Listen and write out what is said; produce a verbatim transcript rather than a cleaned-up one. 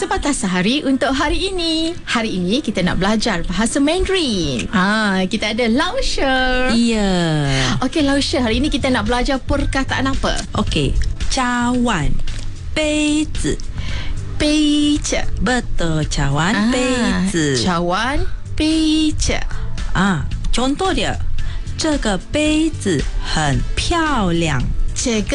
Pepatah Sehari untuk hari ini. Hari ini kita nak belajar bahasa Mandarin. Ha, kita ada Lao She. Ya. Okey, Lao She, hari ini kita nak belajar perkataan apa? Okey, cawan, 杯子， 杯子 betul cawan, Ah, 杯子 cawan, 杯子啊。contoh dia，这个杯子很漂亮。 这个